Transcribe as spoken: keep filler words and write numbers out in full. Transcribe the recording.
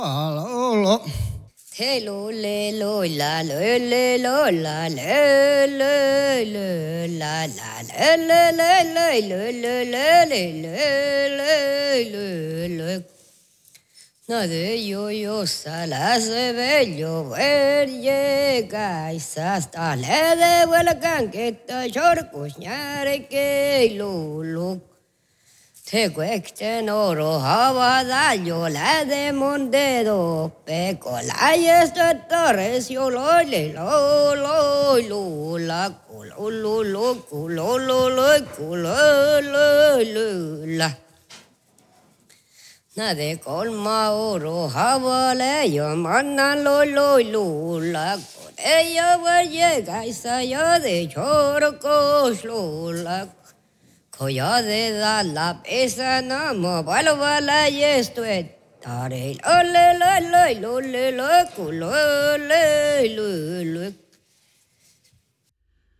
Hello. Hello, le, lo, la, le, le, lo, la, le, le, le, la, la, le, le, le, le, le, le, le, le, le, le. Nade yo yo sala se ve llover llega y hasta le de vuela canqueta chorcusñare que lulu. Te cuecten oro habada yo la de mondedo peco la y esta torres yo lo le lo lo lo la culo lo lo culo lo lo culo lo lo la na de colma oro habale yo manna lo lo lo la ella va llega y saya de chorcos lo la Koya de da la pesa na mo bala bala yesto et tare lo le lo lo lo le lo kulo le lo lo